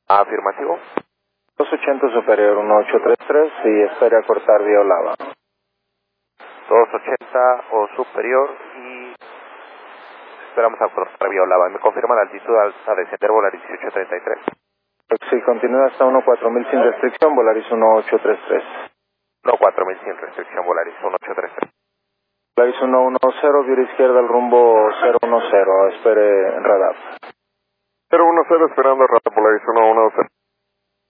Afirmativo. 280 superior 1833 y espere a cortar vía Olava. 280 o superior y esperamos a cortar vía Olava. ¿Me confirma la altitud a descender Volaris 1833? Sí, continúa hasta 14000 sin restricción, Volaris 1833. 14000 sin restricción, Volaris 1833. Volaris 110, vía izquierda al rumbo 010, espere radar. 010 esperando radar, Volaris 110.